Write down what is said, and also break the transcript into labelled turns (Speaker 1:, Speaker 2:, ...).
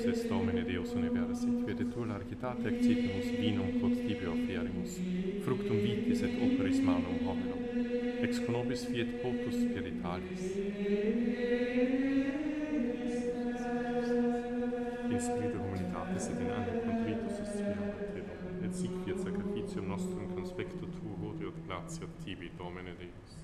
Speaker 1: Dominus est Domine Deus universit, virtu largitate excipimus vinum quod tibi oferimus, fructum vitis et operis manum hominum, ex conobis fiet potus spiritualis. In spiritu humanitatis et in animo contritus suspiram a te, Domine, et sic fiat sacrificium nostrum conspecto tuo, hodie et gratia tibi, Domine Deus.